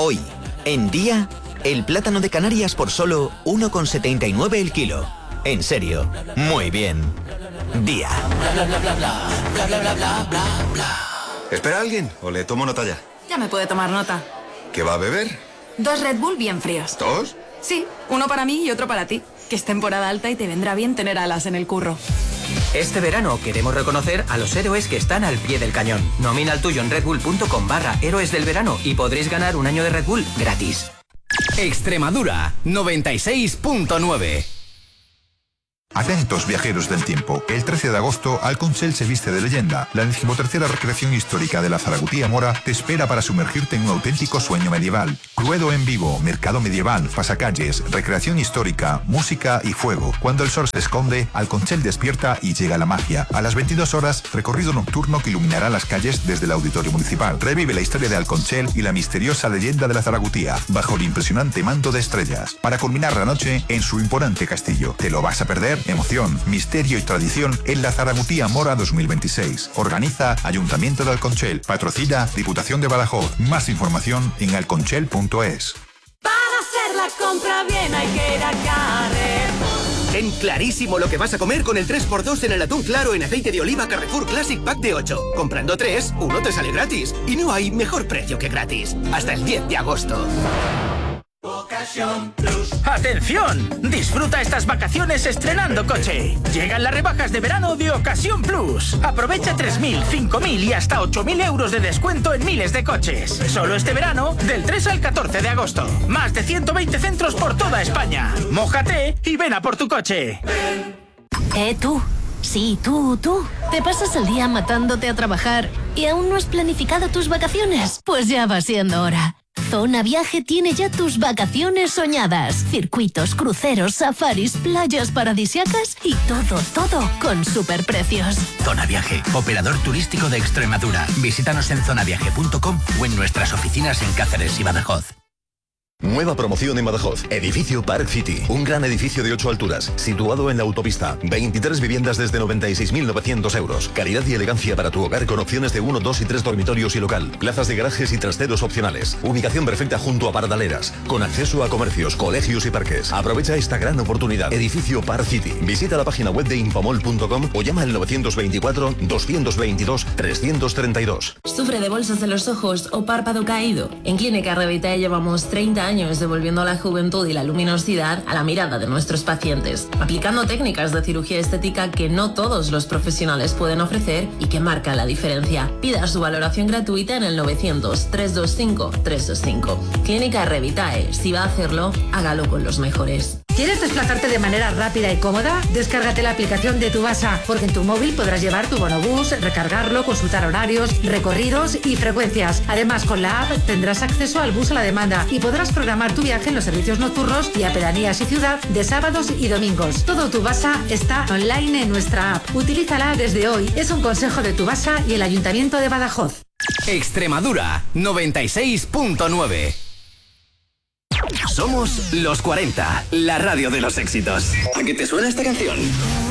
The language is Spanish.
Hoy, en Día, el plátano de Canarias por solo 1,79 el kilo. En serio, muy bien. Día. ¿Espera a alguien o le tomo nota ya? Ya me puede tomar nota. ¿Qué va a beber? 2 Red Bull bien fríos. ¿2? Sí, uno para mí y otro para ti. Que es temporada alta y te vendrá bien tener alas en el curro. Este verano queremos reconocer a los héroes que están al pie del cañón. Nomina el tuyo en redbull.com/héroes del verano y podréis ganar un año de Red Bull gratis. Extremadura 96.9. Atentos viajeros del tiempo, el 13 de agosto Alconchel se viste de leyenda. La 13ª recreación histórica de la Zaragutía Mora te espera para sumergirte en un auténtico sueño medieval. Cluedo en vivo, mercado medieval, pasacalles, recreación histórica, música y fuego. Cuando el sol se esconde, Alconchel despierta y llega la magia. A las 22 horas, recorrido nocturno que iluminará las calles desde el Auditorio Municipal. Revive la historia de Alconchel y la misteriosa leyenda de la Zaragutía, bajo el impresionante manto de estrellas, para culminar la noche en su imponente castillo. ¿Te lo vas a perder? Emoción, misterio y tradición en la Zaragutía Mora 2026. Organiza Ayuntamiento de Alconchel. Patrocina Diputación de Badajoz. Más información en alconchel.es. Para hacer la compra bien hay que ir a Carrefour. Ten clarísimo lo que vas a comer con el 3x2 en el atún claro en aceite de oliva Carrefour Classic Pack de 8. Comprando 3, uno te sale gratis. Y no hay mejor precio que gratis. Hasta el 10 de agosto. Ocasión Plus. ¡Atención! Disfruta estas vacaciones estrenando coche. Llegan las rebajas de verano de Ocasión Plus. Aprovecha 3.000, 5.000 y hasta 8.000 euros de descuento en miles de coches. Solo este verano, del 3 al 14 de agosto. Más de 120 centros por toda España. Mójate y ven a por tu coche. Tú. Sí, tú. ¿Te pasas el día matándote a trabajar y aún no has planificado tus vacaciones? Pues ya va siendo hora. Zona Viaje tiene ya tus vacaciones soñadas. Circuitos, cruceros, safaris, playas paradisíacas y todo con superprecios. Zona Viaje, operador turístico de Extremadura. Visítanos en zonaviaje.com o en nuestras oficinas en Cáceres y Badajoz. Nueva promoción en Badajoz. Edificio Park City. Un gran edificio de 8 alturas, situado en la autopista. 23 viviendas desde 96.900 euros. Calidad y elegancia para tu hogar con opciones de 1, 2 y 3 dormitorios y local. Plazas de garajes y trasteros opcionales. Ubicación perfecta junto a Paradaleras. Con acceso a comercios, colegios y parques. Aprovecha esta gran oportunidad. Edificio Park City. Visita la página web de infomol.com o llama al 924-222-332. ¿Sufre de bolsas en los ojos o párpado caído? En Clínica Revitae llevamos 30 años devolviendo la juventud y la luminosidad a la mirada de nuestros pacientes, aplicando técnicas de cirugía estética que no todos los profesionales pueden ofrecer y que marcan la diferencia. Pida su valoración gratuita en el 900-325-325. Clínica Revitae. Si va a hacerlo, hágalo con los mejores. ¿Quieres desplazarte de manera rápida y cómoda? Descárgate la aplicación de Tubasa, porque en tu móvil podrás llevar tu bonobús, recargarlo, consultar horarios, recorridos y frecuencias. Además, con la app tendrás acceso al bus a la demanda y podrás programar tu viaje en los servicios nocturnos y a pedanías y ciudad de sábados y domingos. Todo Tubasa está online en nuestra app. Utilízala desde hoy. Es un consejo de Tubasa y el Ayuntamiento de Badajoz. Extremadura 96.9. Somos los 40, la radio de los éxitos. ¿A qué te suena esta canción?